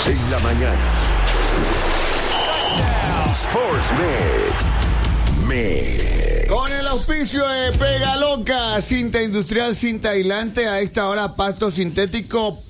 en la mañana. Sports Mix. Con el auspicio de Pega Loca, cinta industrial, cinta aislante, a esta hora pasto sintético,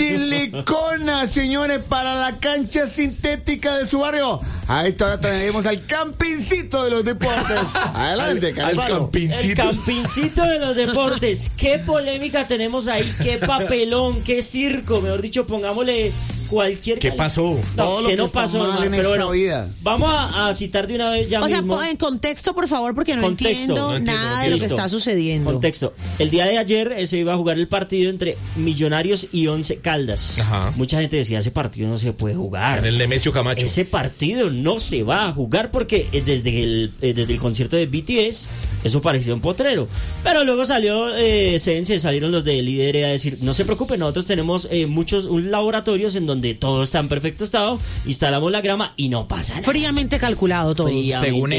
silicona, señores, para la cancha sintética de su barrio. A esta hora tenemos al Campincito de los Deportes. Adelante, Carvalho. El Campincito de los Deportes. Qué polémica tenemos ahí, qué papelón, qué circo. Mejor dicho, pongámosle cualquier... ¿Qué pasó? Todo lo que no está pasó, mal en pero esta bueno, vida. vamos a citar de una vez ya mismo. O sea, en contexto, por favor, porque no entiendo nada de lo que Listo. está sucediendo. Contexto. El día de ayer se iba a jugar el partido entre Millonarios y Once Caldas. Ajá. Mucha gente decía, ese partido no se puede jugar. En el Nemesio Camacho. Ese partido no se va a jugar porque desde el concierto de BTS eso parecía un potrero. Pero luego salió salieron los de Líder a decir, no se preocupen, nosotros tenemos muchos laboratorios en donde todo está en perfecto estado, instalamos la grama y no pasa nada. Fríamente calculado todo. Según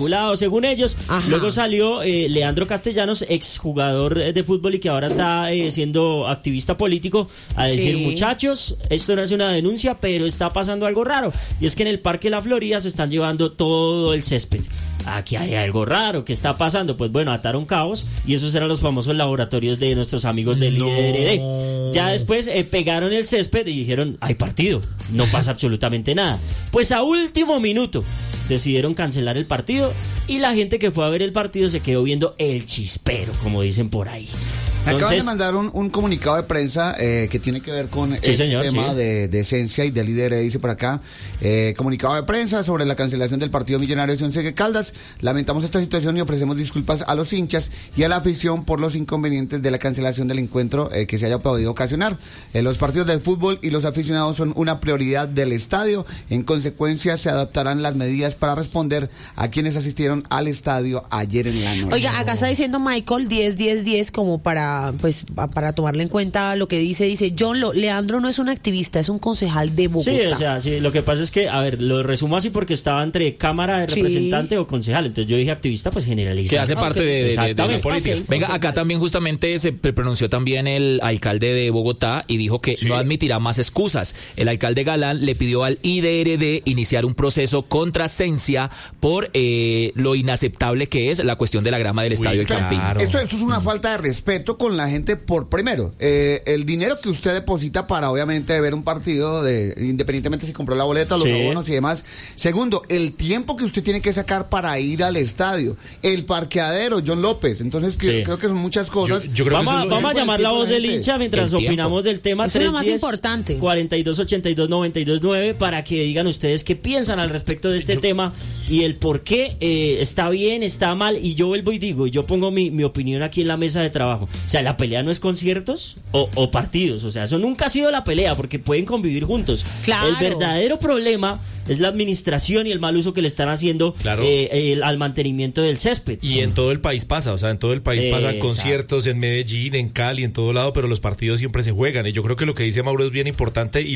ellos. Ajá. Luego salió Leandro Castellanos, exjugador de fútbol y que ahora está siendo activista político, a decir, Sí. muchachos, esto no es una denuncia, pero está pasando algo raro. Y es que en el Parque La Florida se están llevando todo el césped. Aquí hay algo raro, ¿qué está pasando? Pues bueno, ataron cabos y esos eran los famosos laboratorios de nuestros amigos del IDRD. Ya después pegaron el césped y dijeron, hay partido, no pasa absolutamente nada. Pues a último minuto decidieron cancelar el partido y la gente que fue a ver el partido se quedó viendo el chispero, como dicen por ahí. Me acaban de Entonces, mandar un comunicado de prensa que tiene que ver con el tema de esencia y de líder, dice por acá. Comunicado de prensa sobre la cancelación del partido Millonarios y Once Caldas. Lamentamos esta situación y ofrecemos disculpas a los hinchas y a la afición por los inconvenientes de la cancelación del encuentro que se haya podido ocasionar. Los partidos del fútbol y los aficionados son una prioridad del estadio. En consecuencia, se adoptarán las medidas para responder a quienes asistieron al estadio ayer en la noche. Oiga, acá está diciendo Michael 10 como para tomarle en cuenta lo que dice Leandro no es un activista, es un concejal de Bogotá. sí, o sea, sí, lo que pasa es que, a ver, lo resumo así porque estaba entre cámara de representante o concejal, entonces yo dije activista, pues generaliza. Que hace parte de la política. Okay. Venga, acá también justamente se pronunció también el alcalde de Bogotá y dijo que no admitirá más excusas. El alcalde Galán le pidió al IDRD iniciar un proceso contra Cencia por lo inaceptable que es la cuestión de la grama del Estadio El Campín. Esto es una falta de respeto con la gente por, primero, el dinero que usted deposita para obviamente ver un partido, independientemente si compró la boleta, los abonos y demás. Segundo, el tiempo que usted tiene que sacar para ir al estadio, el parqueadero, John López. Entonces creo que son muchas cosas. Yo creo Vamos a llamar la voz del hincha mientras opinamos del tema. Eso es lo más importante. 4282-929 para que digan ustedes qué piensan al respecto de este tema y el por qué está bien, está mal. Y yo vuelvo y digo, yo pongo mi opinión aquí en la mesa de trabajo. O sea, la pelea no es conciertos o partidos. O sea, eso nunca ha sido la pelea porque pueden convivir juntos. Claro. El verdadero problema es la administración y el mal uso que le están haciendo al mantenimiento del césped. Y en todo el país pasa, o sea, en todo el país pasan conciertos, en Medellín, en Cali, en todo lado, pero los partidos siempre se juegan. Y yo creo que lo que dice Mauro es bien importante. Y